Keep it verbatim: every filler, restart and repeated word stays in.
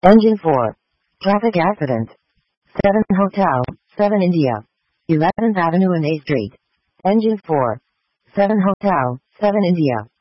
Engine four. Traffic accident. seven Hotel, seven India. eleventh Avenue and A Street. Engine four. seven Hotel, seven India.